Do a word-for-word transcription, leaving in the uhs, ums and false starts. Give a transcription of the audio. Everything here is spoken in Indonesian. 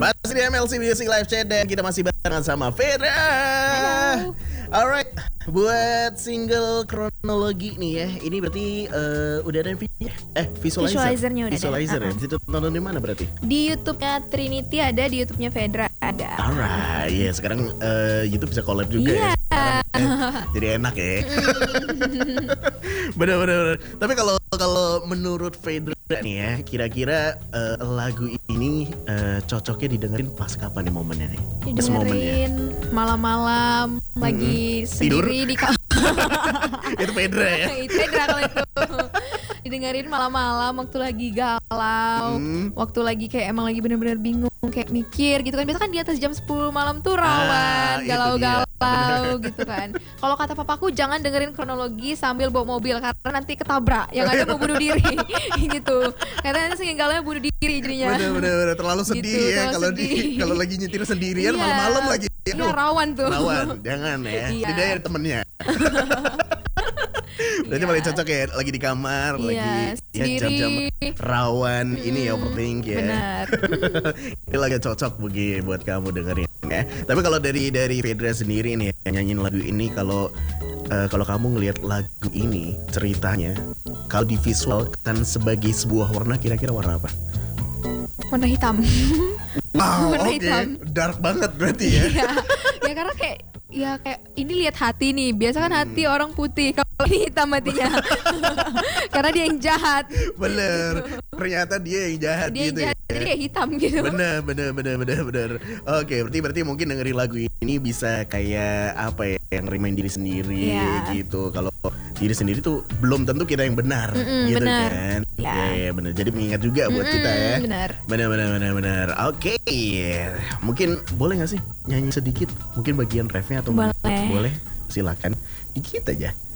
Masih di M L C Music Live Chat dan kita masih barengan sama Fedra. Halo. Alright, buat single kronologi nih ya, ini berarti uh, udah ada video eh visualizer. Visualizernya udah Visualizer ada. ya. Di situ tonton di mana berarti? Di YouTube-nya Trinity ada, di YouTube-nya Fedra ada. Alright, ya yeah, sekarang uh, YouTube bisa collab juga Iya. ya. Eh, jadi enak ya. Bener-bener. Tapi kalau kalau menurut Fedra nih ya, kira-kira uh, lagu ini uh, cocoknya didengerin pas kapan nih momennya nih? Pas momennya. Didengerin malam-malam lagi Tidur? sendiri di kamar. Itu Fedra ya. Itu Fedra kalau itu. Didengerin malam-malam waktu lagi galau, Hmm. waktu lagi kayak emang lagi bener-bener bingung, kayak mikir gitu kan. Biasa kan di atas jam sepuluh malam tuh Ah, rawan, itu galau-galau gitu kan. Kalau kata papaku jangan dengerin kronologi sambil bawa mobil karena nanti ketabrak, yang ada mau bunuh diri gitu. Katanya saking galaunya bunuh diri jadinya. Bener-bener terlalu sedih Gitu, ya terlalu kalau di sedih. kalau lagi nyetir sendirian Iya. malam-malam lagi. Iya, rawan tuh. Rawan, jangan ya. Iya. Tidak ada temennya. Berarti Iya. paling cocok ya lagi di kamar, Iya, lagi ya sendiri. jam-jam rawan ini ya overthink ya. Benar. Ini lagi cocok bagi buat kamu dengerin ya. Tapi kalau dari dari Fedra sendiri nih yang nyanyiin lagu ini, kalau eh, kalau kamu ngelihat lagu ini ceritanya, kalau divisualkan sebagai sebuah warna, kira-kira warna apa? Warna hitam. Wow, Warna oke, hitam. dark banget berarti ya. Iya. Ya karena kayak ya kayak ini lihat hati nih. Biasa kan hati orang putih, kalau ini hitam hatinya. Karena dia yang jahat. Bener, ternyata dia yang jahat Dia yang gitu jahat, ya. jadi dia hitam gitu. Bener, bener, bener, bener, bener. Oke, berarti berarti mungkin dengerin lagu ini bisa kayak apa ya, yang remind diri sendiri Iya. gitu. Kalau diri sendiri tuh belum tentu kita yang benar, Mm-mm, gitu benar. kan? Iya. Iya, iya, bener. Jadi mengingat juga buat Mm-mm, kita ya. benar. Bener, bener, bener, bener. Oke, mungkin boleh nggak sih nyanyi sedikit? Mungkin bagian refnya atau Boleh. boleh? Silakan, dikit aja.